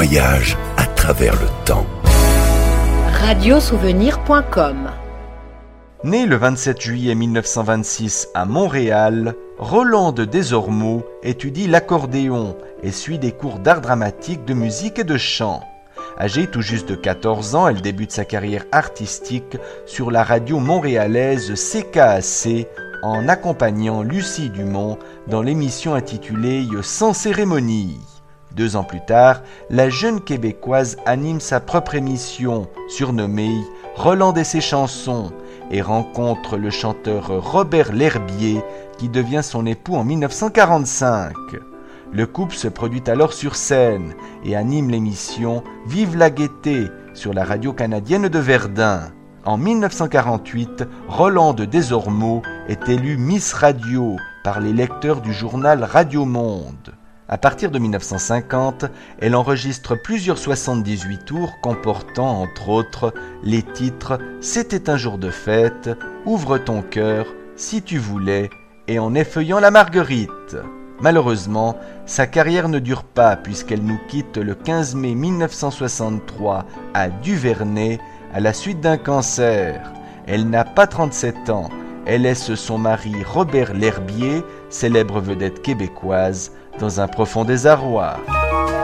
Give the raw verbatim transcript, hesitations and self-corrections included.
voyage à travers le temps. radiosouvenir point com. Né le vingt-sept juillet mille neuf cent vingt-six à Montréal, Rolande Desormeaux étudie l'accordéon et suit des cours d'art dramatique, de musique et de chant. Âgée tout juste de quatorze ans, elle débute sa carrière artistique sur la radio montréalaise C K A C en accompagnant Lucie Dumont dans l'émission intitulée « Sans cérémonie ». Deux ans plus tard, la jeune Québécoise anime sa propre émission surnommée « Rolande et ses chansons » et rencontre le chanteur Robert L'Herbier qui devient son époux en mille neuf cent quarante-cinq. Le couple se produit alors sur scène et anime l'émission « Vive la gaieté » sur la radio canadienne de Verdun. En mille neuf cent quarante-huit, Rolande Desormeaux est élue Miss Radio par les lecteurs du journal Radio Monde. À partir de mille neuf cent cinquante, elle enregistre plusieurs soixante-dix-huit tours comportant entre autres les titres « C'était un jour de fête »,« Ouvre ton cœur »,« Si tu voulais » et « En effeuillant la marguerite ». Malheureusement, sa carrière ne dure pas puisqu'elle nous quitte le quinze mai mille neuf cent soixante-trois à Duvernay à la suite d'un cancer. Elle n'a pas trente-sept ans. Elle laisse son mari Robert L'Herbier, célèbre vedette québécoise, dans un profond désarroi.